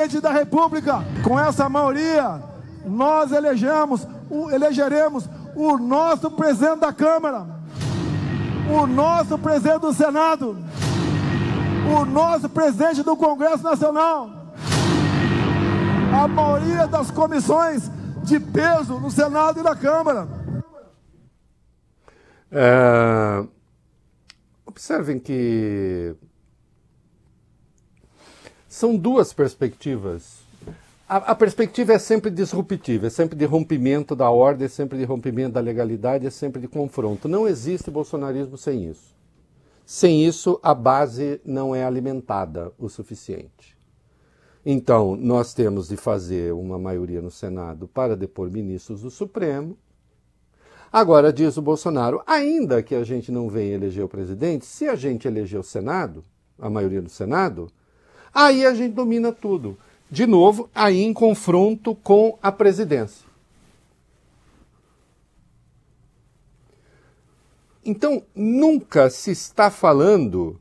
presidente da República. Com essa maioria, nós elegeremos o nosso presidente da Câmara, o nosso presidente do Senado, o nosso presidente do Congresso Nacional, a maioria das comissões de peso no Senado e na Câmara. Observem que são duas perspectivas. A perspectiva é sempre disruptiva, é sempre de rompimento da ordem, é sempre de rompimento da legalidade, é sempre de confronto. Não existe bolsonarismo sem isso. Sem isso, a base não é alimentada o suficiente. Então, nós temos de fazer uma maioria no Senado para depor ministros do Supremo. Agora, diz o Bolsonaro, ainda que a gente não venha eleger o presidente, se a gente eleger o Senado, a maioria do Senado, aí a gente domina tudo. De novo, aí em confronto com a presidência. Então, nunca se está falando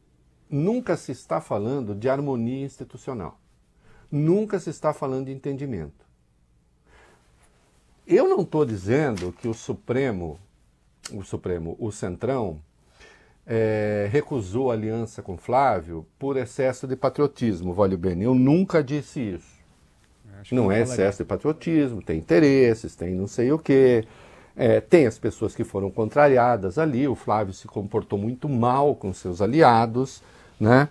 de harmonia institucional. Nunca se está falando de entendimento. Eu não estou dizendo que o Centrão, recusou a aliança com Flávio por excesso de patriotismo, vale bem. Eu nunca disse isso. Não é excesso de patriotismo, tem interesses, tem não sei o quê. Tem as pessoas que foram contrariadas ali, o Flávio se comportou muito mal com seus aliados, né?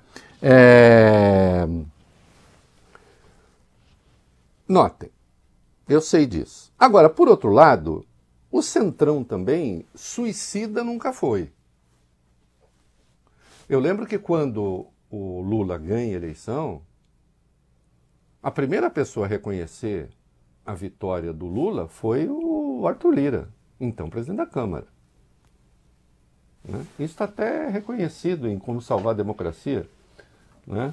Notem, eu sei disso. Agora, por outro lado, o Centrão também suicida nunca foi. Eu lembro que quando o Lula ganha a eleição, a primeira pessoa a reconhecer a vitória do Lula foi o Arthur Lira, então presidente da Câmara. Né? Isso está até reconhecido em Como Salvar a Democracia. Né?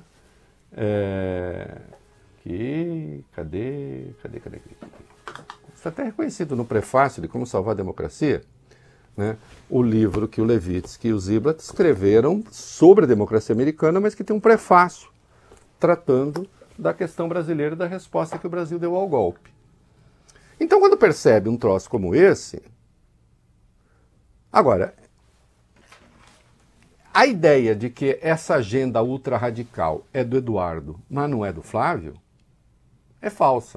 Cadê? Isso está até reconhecido no prefácio de Como Salvar a Democracia. Né? O livro que o Levitsky e o Ziblatt escreveram sobre a democracia americana, mas que tem um prefácio tratando da questão brasileira e da resposta que o Brasil deu ao golpe. Então, quando percebe um troço como esse... Agora, a ideia de que essa agenda ultra-radical é do Eduardo, mas não é do Flávio, é falsa.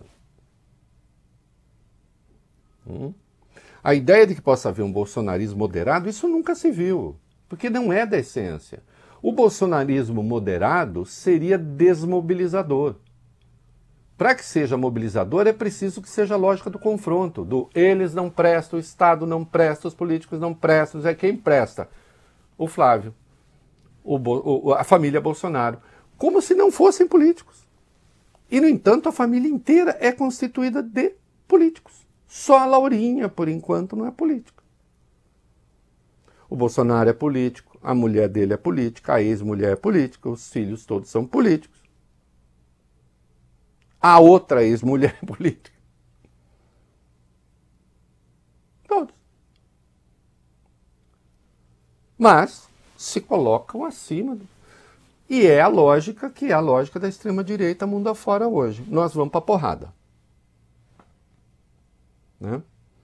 A ideia de que possa haver um bolsonarismo moderado, isso nunca se viu, porque não é da essência. O bolsonarismo moderado seria desmobilizador. Para que seja mobilizador, é preciso que seja a lógica do confronto, do eles não prestam, o Estado não presta, os políticos não prestam, quem presta? O Flávio, a família Bolsonaro, como se não fossem políticos. E, no entanto, a família inteira é constituída de políticos. Só a Laurinha, por enquanto, não é política. O Bolsonaro é político, a mulher dele é política, a ex-mulher é política, os filhos todos são políticos. A outra ex-mulher é política. Todos. Mas se colocam acima. E é a lógica que é a lógica da extrema-direita mundo afora hoje. Nós vamos para a porrada. Né?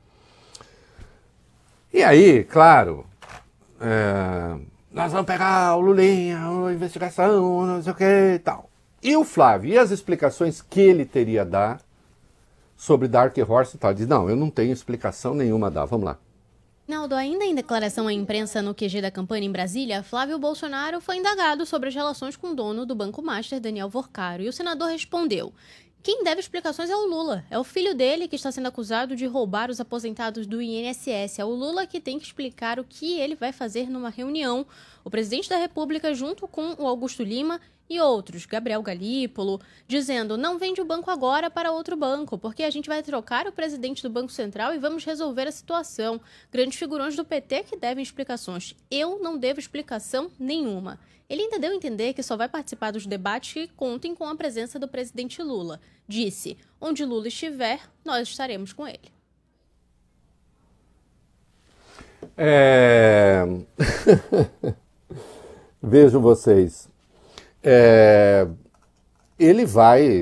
E aí, claro, nós vamos pegar o Lulinha, a investigação, não sei o que e tal. E o Flávio, e as explicações que ele teria a dar sobre Dark Horse e tal? Ele diz, não, eu não tenho explicação nenhuma a dar, vamos lá. Naldo, ainda em declaração à imprensa no QG da campanha em Brasília, Flávio Bolsonaro foi indagado sobre as relações com o dono do Banco Master, Daniel Vorcaro, e o senador respondeu: quem deve explicações é o Lula. É o filho dele que está sendo acusado de roubar os aposentados do INSS. É o Lula que tem que explicar o que ele vai fazer numa reunião. O presidente da República, junto com o Augusto Lima e outros, Gabriel Galípolo, dizendo: não vende o banco agora para outro banco, porque a gente vai trocar o presidente do Banco Central e vamos resolver a situação. Grandes figurões do PT que devem explicações. Eu não devo explicação nenhuma. Ele ainda deu a entender que só vai participar dos debates que contem com a presença do presidente Lula. Disse: onde Lula estiver, nós estaremos com ele. Vejam vocês. Ele vai